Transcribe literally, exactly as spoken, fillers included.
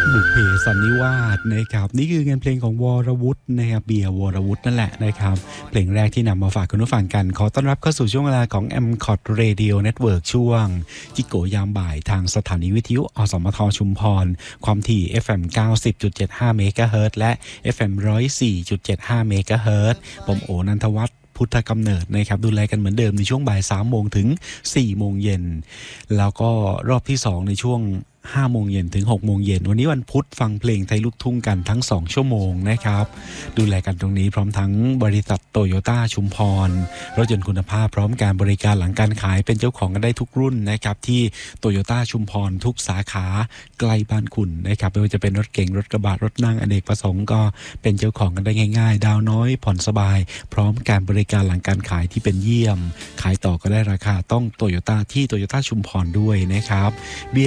บุพเพสันนิวาสนะครับนี่คืองานเพลงของวรวุฒินะครับเบียร์วรวุฒินั่นแหละนะครับเพลงแรกที่นำมาฝากคุณผู้ฟังกันขอต้อนรับเข้าสู่ช่วงเวลาของ เอ็ม คอ ที Radio Network ช่วงจิโกยามบ่ายทางสถานีวิทยุอสมทชุมพรความถี่ เอฟ เอ็ม เก้าสิบจุดเจ็ดห้า เมกะเฮิรตซ์และ เอฟ เอ็ม หนึ่งร้อยสี่จุดเจ็ดห้า เมกะเฮิรตซ์ผมโอนันทวัฒน์พุทธกำเนิดนะครับดูแลกันเหมือนเดิมในช่วงบ่ายสามโมงถึงสี่โมงเย็นแล้วก็รอบที่สองในช่วงห้าโมงเย็นถึงหกโมงเย็นวันนี้วันพุธฟังเพลงไทยลูกทุ่งกันทั้งสองชั่วโมงนะครับดูแลกันตรงนี้พร้อมทั้งบริษัทโตโยต้าชุมพรรถยนต์คุณภาพพร้อมการบริการหลังการขายเป็นเจ้าของกันได้ทุกรุ่นนะครับที่โตโยต้าชุมพรทุกสาขาใกล้บ้านคุณนะครับไม่ว่าจะเป็นรถเก๋งรถกระบะรถนั่งอเนกประสงค์ก็เป็นเจ้าของกันได้ง่ายๆดาวน้อยผ่อนสบายพร้อมการบริการหลังการขายที่เป็นเยี่ยมขายต่อก็ได้ราคาต้องโตโยต้าที่โตโยต้าชุมพรด้วยนะครับ